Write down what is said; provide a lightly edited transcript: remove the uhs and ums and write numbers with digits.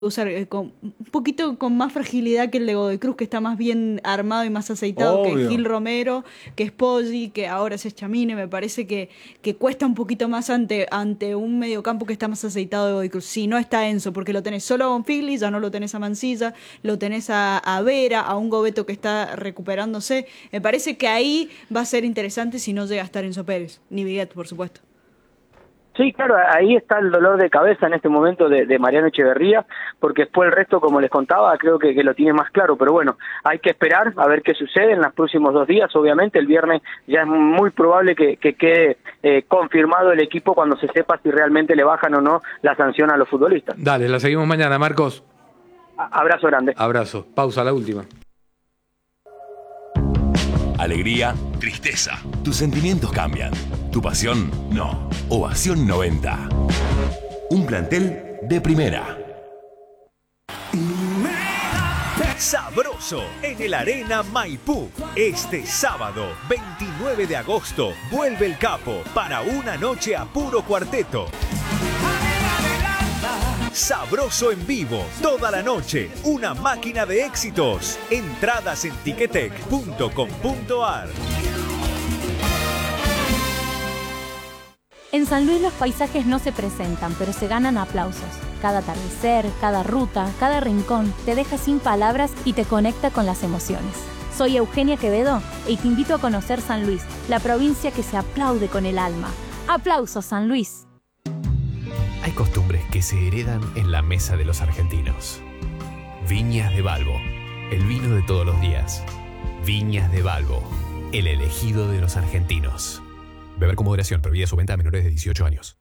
usar con un poquito con más fragilidad que el de Godoy Cruz, que está más bien armado y más aceitado, que Obvio. Gil Romero, que es Poggi, que ahora es Chamine. Me parece que cuesta un poquito más ante un mediocampo que está más aceitado de Godoy Cruz. Si no está Enzo, porque lo tenés solo a Bonfigli, ya no lo tenés a Mancilla, lo tenés a Vera, a un Gobeto que está recuperándose. Me parece que ahí va a ser interesante si no llega a estar Enzo Pérez, ni Viguet, por supuesto. Sí, claro, ahí está el dolor de cabeza en este momento de Mariano Echeverría, porque después el resto, como les contaba, creo que lo tiene más claro, pero bueno, hay que esperar a ver qué sucede en los próximos 2 días. Obviamente el viernes ya es muy probable que quede confirmado el equipo cuando se sepa si realmente le bajan o no la sanción a los futbolistas. Dale, la seguimos mañana, Marcos. Abrazo grande. Abrazo. Pausa, la última. Alegría, tristeza. Tus sentimientos cambian. Tu pasión, no. Ovación 90. Un plantel de primera. Sabroso en el Arena Maipú. Este sábado, 29 de agosto, vuelve el Capo para una noche a puro cuarteto. Sabroso en vivo, toda la noche, una máquina de éxitos. Entradas en ticketek.com.ar. En San Luis los paisajes no se presentan, pero se ganan aplausos. Cada atardecer, cada ruta, cada rincón te deja sin palabras y te conecta con las emociones. Soy Eugenia Quevedo y te invito a conocer San Luis, la provincia que se aplaude con el alma. ¡Aplausos, San Luis! Hay costumbres que se heredan en la mesa de los argentinos. Viñas de Balbo, el vino de todos los días. Viñas de Balbo, el elegido de los argentinos. Beber con moderación, prohibida su venta a menores de 18 años.